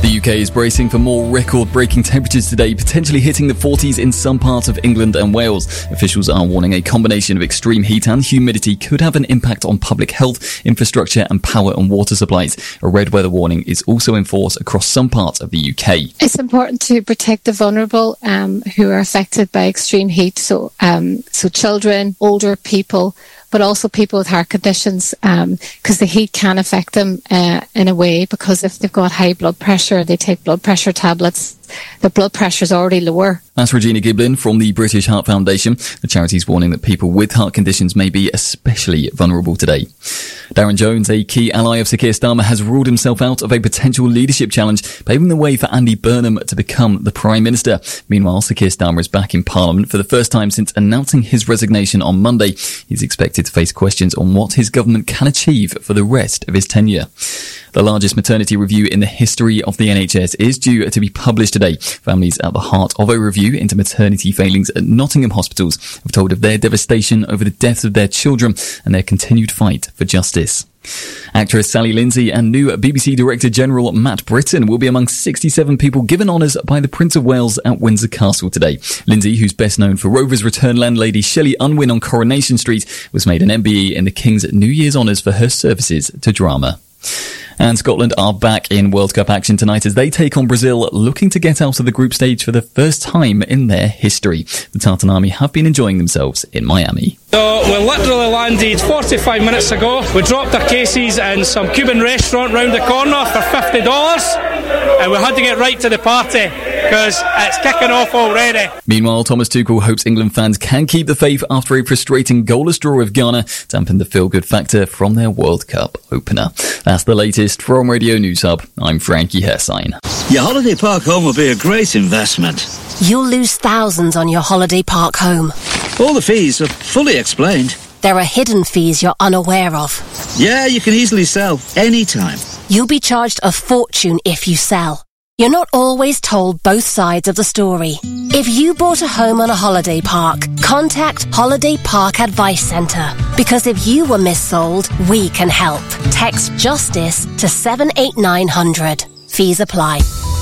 The UK is bracing for more record-breaking temperatures today, potentially hitting the 40s in some parts of England and Wales. Officials are warning a combination of extreme heat and humidity could have an impact on public health, infrastructure and power and water supplies. A red weather warning is also in force across some parts of the UK. It's important to protect the vulnerable who are affected by extreme heat, so children, older people, but also people with heart conditions, because the heat can affect them in a way, because if they've got high blood pressure, they take blood pressure tablets, their blood pressure is already lower. That's Regina Giblin from the British Heart Foundation. The charity's warning that people with heart conditions may be especially vulnerable today. Darren Jones, a key ally of Sir Keir Starmer, has ruled himself out of a potential leadership challenge, paving the way for Andy Burnham to become the Prime Minister. Meanwhile, Sir Keir Starmer is back in Parliament for the first time since announcing his resignation on Monday. He's expected to face questions on what his government can achieve for the rest of his tenure. The largest maternity review in the history of the NHS is due to be published today. Families at the heart of a review into maternity failings at Nottingham hospitals have told of their devastation over the deaths of their children and their continued fight for justice. Actress Sally Lindsay and new BBC Director General Matt Britton will be among 67 people given honours by the Prince of Wales at Windsor Castle today. Lindsay, who's best known for Rover's Return landlady Shelley Unwin on Coronation Street, was made an MBE in the King's New Year's honours for her services to drama. And Scotland are back in World Cup action tonight as they take on Brazil, looking to get out of the group stage for the first time in their history. The Tartan Army have been enjoying themselves in Miami. So we literally landed 45 minutes ago. We dropped our cases in some Cuban restaurant round the corner for $50, and we had to get right to the party because it's kicking off already. Meanwhile, Thomas Tuchel hopes England fans can keep the faith after a frustrating goalless draw with Ghana dampened the feel-good factor from their World Cup opener. That's the latest from Radio News Hub. I'm Frankie Hessine. Your holiday park home will be a great investment. You'll lose thousands on your holiday park home. All the fees are fully explained. There are hidden fees you're unaware of. Yeah, you can easily sell anytime. You'll be charged a fortune if you sell. You're not always told both sides of the story. If you bought a home on a holiday park, contact Holiday Park Advice Centre. Because if you were missold, we can help. Text JUSTICE to 78900. Fees apply.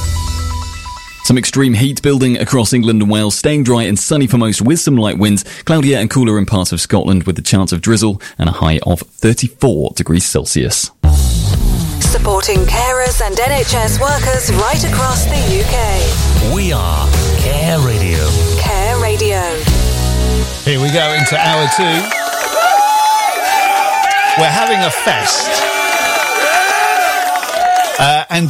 Some extreme heat building across England and Wales, staying dry and sunny for most with some light winds, cloudier and cooler in parts of Scotland with the chance of drizzle and a high of 34 degrees Celsius. Supporting carers and NHS workers right across the UK. We are Care Radio. Care Radio. Here we go into hour 2. We're having a fest. And